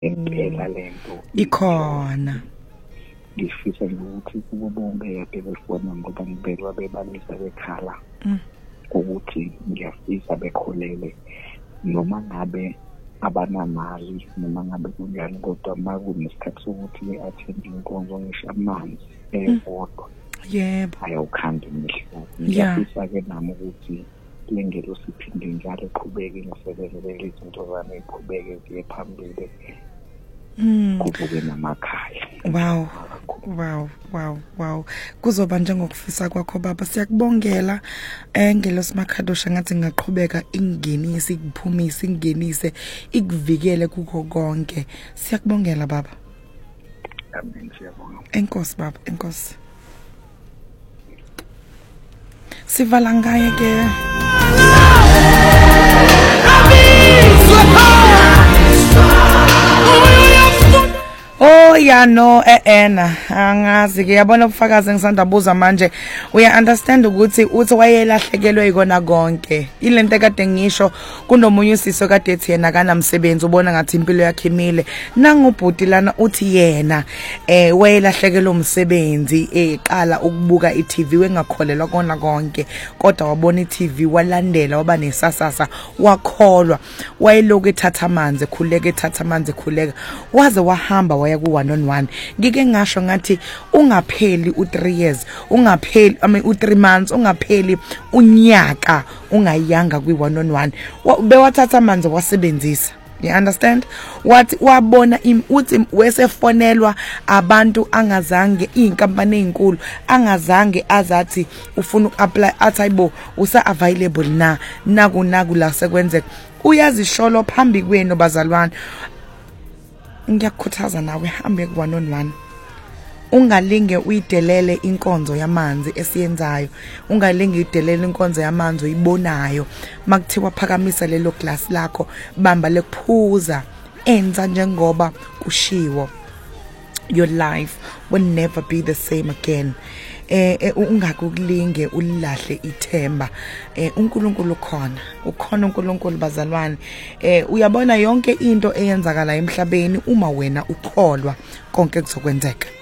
impela lento ikhona. ngifisa nje ukuthi kubo bonke kade befona ngoba ngibelwa bebalisa bekhala ukuthi ngiyafisa bekholele noma ngabe abanamali noma ngabe kunjani kodwa makunesikhathi sokuthi be-attend inkonzo ngisho amanzi eyodwa Yebo. ayawukhanda imihlo. Ngiyafisa-ke nami ukuthi lengelo siphinde njalo eqhubeke ngisebenzele izinto zami eqhubeke ziye phambili kubuke namakhaya. Wow. Kuzoba njengokufisa kwakho baba. Siyakubongela engelo simakhadosha ngathi ngaqhubeka ingenise ikuphumise ingenise ikuvikele kukho konke. Siyakubongela baba. Amen, siyabonga. Enkosi baba, enkosi. Sivala ngaye ke. Oh ya no ena angazi ke yabona ubufakazi ngisandabuza manje uya understand ukuthi uthi wayelahlekelwe ikona konke ilento ekade ngisho kunomunye usisi kade ethi yena kanamsebenzi ubona ngathi impilo yakhe imile nangubhuti lana uthi yena wayelahlekelwe umsebenzi eqala ukubuka iTV wengakholelwa kona konke kodwa wabona iTV walandela waba nesasasa wakholwa wayeloku ethatha amanzi khuleka waze wahamba waya ku-1-on-1 ngike ngasho ngathi ungapheli u3 years ungapheli u3 months ungapheli unyaka ungayanga kwi-1-on-1 bewathatha amanzi wasebenzisa. You understand? What wabona uthi wesefonelwa abantu angazange inkampani ezinkulu angazange azathi ufuna uapply athayibo usa available naku la sekwenzeka uyazisholo phambi kwenu bazalwane. Ngiyakukhuthaza nawe hambe ku-1-on-1 ungalinge uyidelele inkonzo yamanzi esiyenzayo ungalinge uyidelele inkonzo yamanzi uyibonayo makuthiwa phakamisa lelo glass lakho bamba lekuphuza enza njengoba kushiwo. Your life will never be the same again. Ungakulinge ulilahle ithemba. uNkulunkulu ukhona uNkulunkulu bazalwane. Uyabona yonke into eyenzakala emhlabeni uma wena ukholwa konke kuzokwenzeka.